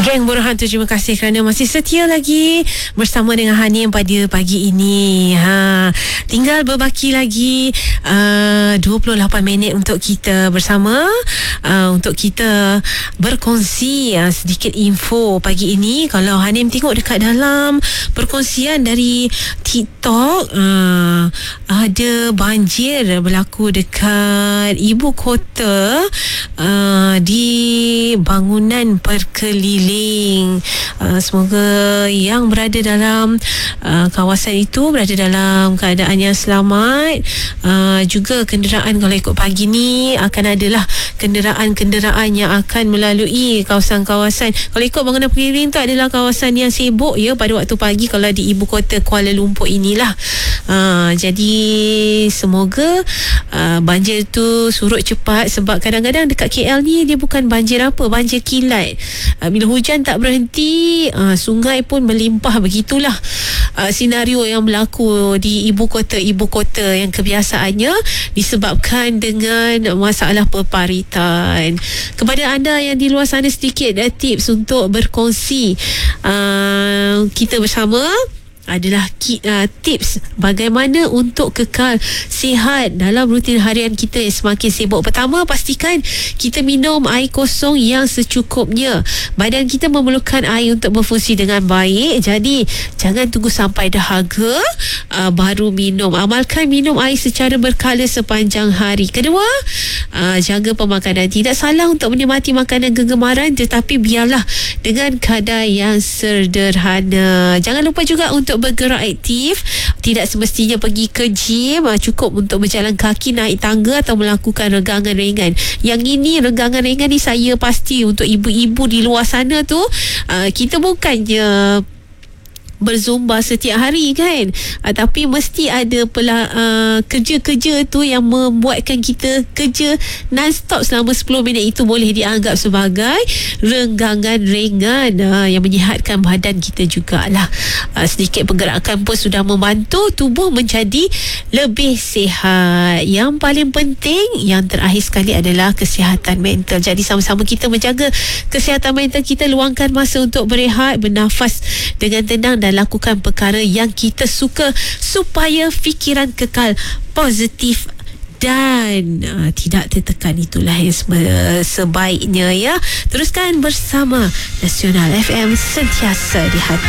Geng Borhan tu, terima kasih kerana masih setia lagi bersama dengan Hanim pada pagi ini. Tinggal berbaki lagi 28 minit untuk kita bersama, untuk kita berkongsi sedikit info pagi ini. Kalau Hanim tengok dekat dalam perkongsian dari TikTok, ada banjir berlaku dekat ibu kota, di bangunan perkeliling. Semoga yang berada dalam kawasan itu berada dalam keadaan yang selamat. Juga kenderaan, kalau ikut pagi ni akan adalah kenderaan-kenderaan yang akan melalui kawasan-kawasan. Kalau ikut bangunan perkeliling tu adalah kawasan yang sibuk ya pada waktu pagi kalau di ibu kota Kuala Lumpur inilah. Jadi semoga banjir tu surut cepat, sebab kadang-kadang dekat KL ni dia bukan banjir apa, banjir kilat. Bila hujan tak berhenti, sungai pun melimpah. Begitulah senario yang berlaku di ibu kota yang kebiasaannya disebabkan dengan masalah peparitan. Kepada anda yang di luar sana, sedikit tips untuk berkongsi kita bersama adalah tips bagaimana untuk kekal sihat dalam rutin harian kita yang semakin sibuk. Pertama, pastikan kita minum air kosong yang secukupnya. Badan kita memerlukan air untuk berfungsi dengan baik, jadi jangan tunggu sampai dahaga baru minum. Amalkan minum air secara berkala sepanjang hari. Kedua, jaga pemakanan. Tidak salah untuk menikmati makanan kegemaran, tetapi biarlah dengan kadar yang sederhana. Jangan lupa juga untuk bergerak aktif. Tidak semestinya pergi ke gym, cukup untuk berjalan kaki, naik tangga atau melakukan regangan ringan. Yang ini, regangan ringan ni saya pasti untuk ibu-ibu di luar sana tu, kita bukannya berzumba setiap hari kan, tapi mesti ada kerja-kerja tu yang membuatkan kita kerja non-stop selama 10 minit. Itu boleh dianggap sebagai renggangan ringan yang menyihatkan badan kita jugalah. Sedikit pergerakan pun sudah membantu tubuh menjadi lebih sihat. Yang paling penting, yang terakhir sekali adalah kesihatan mental. Jadi sama-sama kita menjaga kesihatan mental kita. Luangkan masa untuk berehat, bernafas dengan tenang dan lakukan perkara yang kita suka supaya fikiran kekal positif dan tidak tertekan. Itulah yang sebaiknya ya. Teruskan bersama Nasional FM, sentiasa di hati.